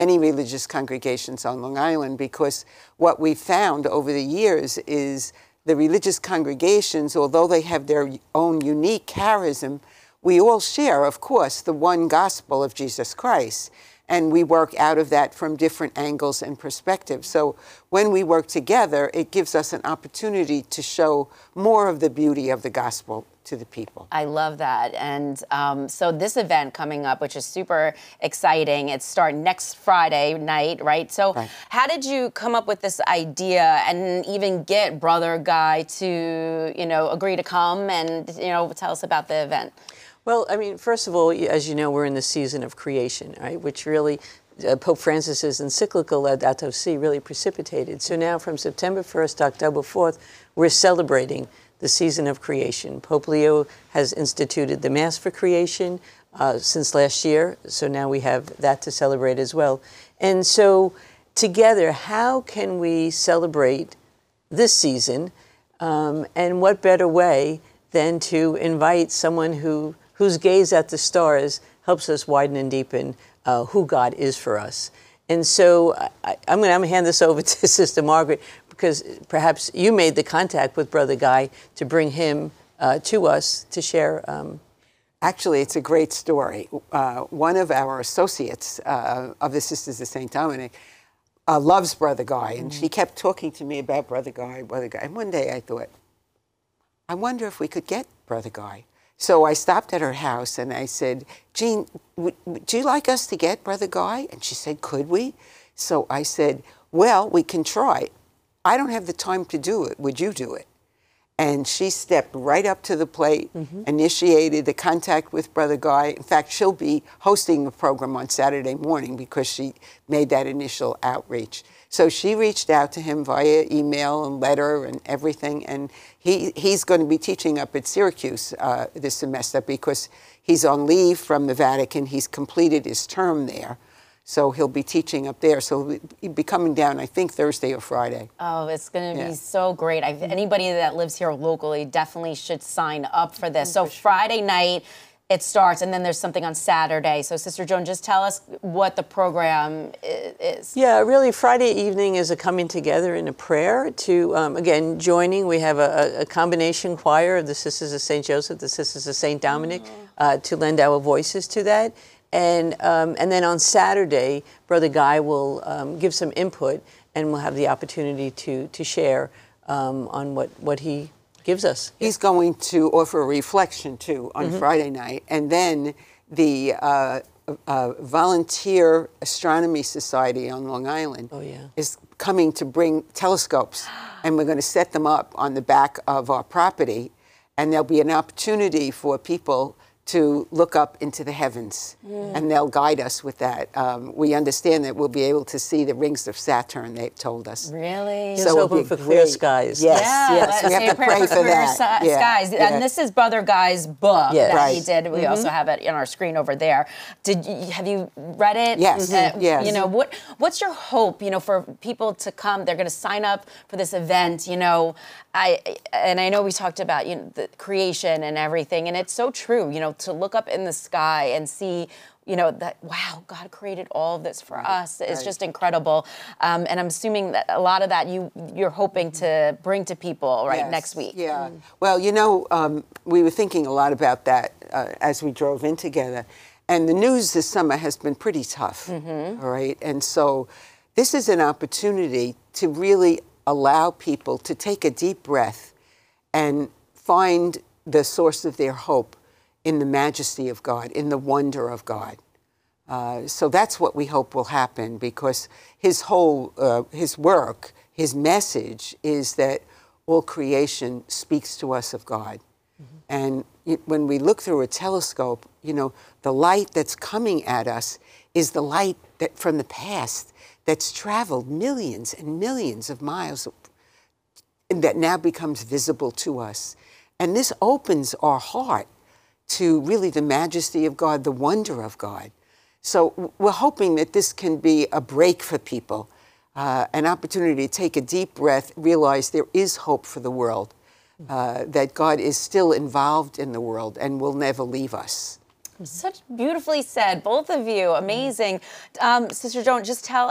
any religious congregations on Long Island, because what we found over the years is the religious congregations, although they have their own unique charism, we all share, of course, the one gospel of Jesus Christ. And we work out of that from different angles and perspectives. So when we work together, it gives us an opportunity to show more of the beauty of the gospel to the people. I love that. And so this event coming up, which is super exciting, it's starting next Friday night, right? So how did you come up with this idea and even get Brother Guy to, agree to come and, tell us about the event? Well, I mean, first of all, as you know, we're in the season of creation, right? Which really, Pope Francis's encyclical Laudato Si really precipitated. So now from September 1st to October 4th, we're celebrating the season of creation. Pope Leo has instituted the Mass for Creation since last year. So now we have that to celebrate as well. And so together, how can we celebrate this season? And what better way than to invite someone whose gaze at the stars helps us widen and deepen who God is for us. And so I'm going to hand this over to Sister Margaret, because perhaps you made the contact with Brother Guy to bring him to us to share. Actually, it's a great story. One of our associates of the Sisters of St. Dominic loves Brother Guy, and she kept talking to me about Brother Guy. And one day I thought, I wonder if we could get Brother Guy. So I stopped at her house and I said, Jean, would you like us to get Brother Guy? And she said, could we? So I said, well, we can try. I don't have the time to do it. Would you do it? And she stepped right up to the plate, initiated the contact with Brother Guy. In fact, she'll be hosting the program on Saturday morning because she made that initial outreach. So she reached out to him via email and letter and everything, and he's going to be teaching up at Syracuse this semester because he's on leave from the Vatican. He's completed his term there. So he'll be teaching up there. So he'll be coming down, I think, Thursday or Friday. Oh, it's going to be so great. Anybody that lives here locally definitely should sign up for this. So Friday night, it starts, and then there's something on Saturday. So Sister Joan, just tell us what the program is. Yeah, really, Friday evening is a coming together in a prayer to, again, joining. We have a combination choir of the Sisters of St. Joseph, the Sisters of St. Dominic, to lend our voices to that. And then on Saturday, Brother Guy will give some input, and we'll have the opportunity to share on what he gives us. He's going to offer a reflection, too, on Friday night. And then the Volunteer Astronomy Society on Long Island is coming to bring telescopes. And we're going to set them up on the back of our property. And there'll be an opportunity for people to look up into the heavens, and they'll guide us with that. We understand that we'll be able to see the rings of Saturn, they've told us. Really? So hoping for clear skies. Yes, yes, we have to pray for that. Skies. And this is Brother Guy's book that he did. We also have it on our screen over there. Have you read it? Yes, yes. You know, what's your hope, for people to come? They're going to sign up for this event, I know we talked about the creation and everything, and it's so true, to look up in the sky and see, that, wow, God created all of this for us. It's just incredible. And I'm assuming that a lot of that you're hoping to bring to people next week. Yeah. Well, we were thinking a lot about that as we drove in together. And the news this summer has been pretty tough, all right? And so this is an opportunity to really allow people to take a deep breath and find the source of their hope in the majesty of God, in the wonder of God. So that's what we hope will happen, because his whole, his work, his message is that all creation speaks to us of God. And when we look through a telescope, the light that's coming at us is the light that from the past that's traveled millions and millions of miles and that now becomes visible to us. And this opens our heart to really the majesty of God, the wonder of God. So we're hoping that this can be a break for people, an opportunity to take a deep breath, realize there is hope for the world, that God is still involved in the world and will never leave us. Such beautifully said, both of you. Amazing. Sister Joan, just tell